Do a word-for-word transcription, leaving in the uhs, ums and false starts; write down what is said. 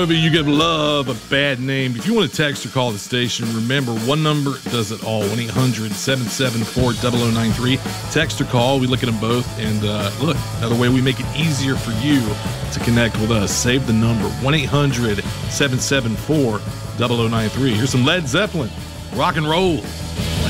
You can love a bad name. If you want to text or call the station, remember one number does it all. one eight hundred seven seven four zero zero nine three. Text or call. We look at them both. And uh, look, another way we make it easier for you to connect with us. Save the number one eight hundred seven seven four zero zero nine three. Here's some Led Zeppelin. Rock and roll.